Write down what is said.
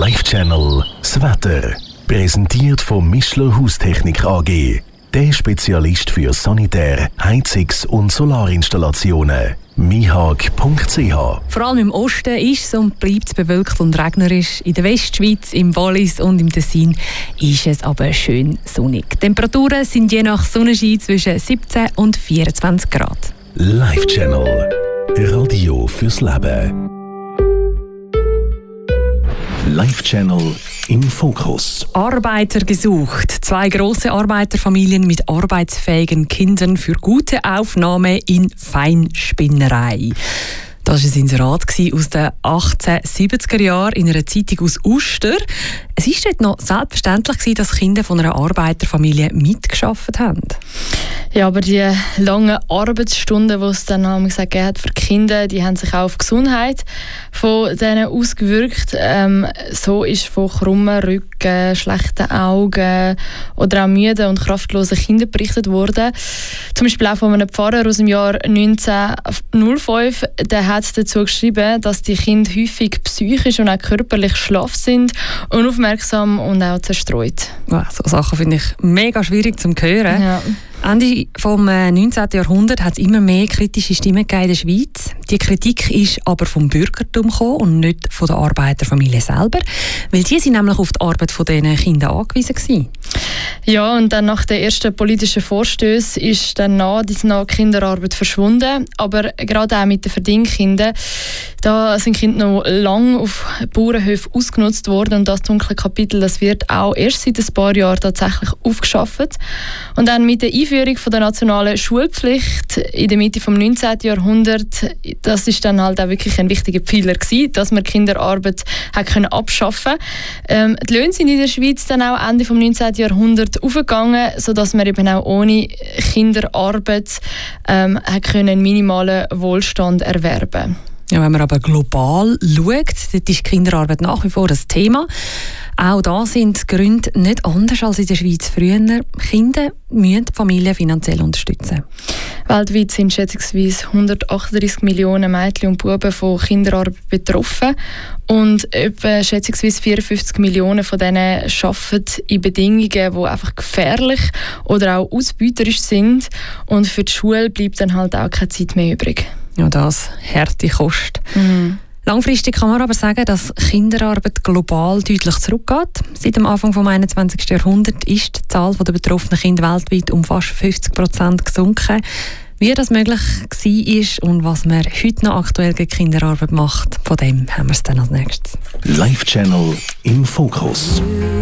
Live-Channel das Wetter. Präsentiert von Mischler Haustechnik AG. Der Spezialist für Sanitär-, Heizungs- und Solarinstallationen. mihag.ch. Vor allem im Osten ist es und bleibt es bewölkt und regnerisch. In der Westschweiz, im Wallis und im Tessin ist es aber schön sonnig. Die Temperaturen sind je nach Sonnenschein zwischen 17 und 24 Grad. Live-Channel. Radio fürs Leben. Live-Channel im Fokus. Arbeiter gesucht. 2 grosse Arbeiterfamilien mit arbeitsfähigen Kindern für gute Aufnahme in Feinspinnerei. Das war ein Inserat aus den 1870er Jahren in einer Zeitung aus Uster. Es war dort noch selbstverständlich, dass Kinder von einer Arbeiterfamilie mitgearbeitet haben. Ja, aber die langen Arbeitsstunden, die es dann gegeben hat für die Kinder, die haben sich auch auf die Gesundheit von denen ausgewirkt. So ist von krummen Rücken, schlechten Augen oder auch müden und kraftlosen Kindern berichtet worden. Zum Beispiel auch von einem Pfarrer aus dem Jahr 1905. Der hat dazu geschrieben, dass die Kinder häufig psychisch und auch körperlich schlaff sind, unaufmerksam und auch zerstreut. Wow, so Sachen finde ich mega schwierig zu hören. Ja. Ende vom 19. Jahrhundert hat es immer mehr kritische Stimmen in der Schweiz. Die Kritik ist aber vom Bürgertum gekommen und nicht von der Arbeiterfamilie selber, weil die sind nämlich auf die Arbeit von diesen Kindern angewiesen gewesen. Ja, und dann nach den ersten politischen Vorstößen ist dann nach Kinderarbeit verschwunden. Aber gerade auch mit den Verdienkindern, da sind Kinder noch lange auf Bauernhöfen ausgenutzt worden. Und das dunkle Kapitel, das wird auch erst seit ein paar Jahren tatsächlich aufgeschafft. Und dann mit der Einführung von der nationalen Schulpflicht in der Mitte vom 19. Jahrhundert, das ist dann halt auch wirklich ein wichtiger Pfeiler gewesen, dass man Kinderarbeit abschaffen konnte. Die Löhne sind in der Schweiz dann auch Ende vom 19. Jahrhundert aufgegangen, sodass man eben auch ohne Kinderarbeit einen minimalen Wohlstand erwerben. Ja, wenn man aber global schaut, dort ist Kinderarbeit nach wie vor ein Thema. Auch da sind die Gründe nicht anders als in der Schweiz früher. Kinder müssen die Familie finanziell unterstützen. Weltweit sind schätzungsweise 138 Millionen Mädchen und Buben von Kinderarbeit betroffen. Und etwa schätzungsweise 54 Millionen von denen arbeiten in Bedingungen, die einfach gefährlich oder auch ausbeuterisch sind. Und für die Schule bleibt dann halt auch keine Zeit mehr übrig. Ja, das harte Kost. Langfristig kann man aber sagen, dass Kinderarbeit global deutlich zurückgeht. Seit dem Anfang des 21. Jahrhunderts ist die Zahl der betroffenen Kinder weltweit um fast 50% gesunken. Wie das möglich war und was man heute noch aktuell gegen Kinderarbeit macht, von dem haben wir es dann als nächstes. Live-Channel im Fokus.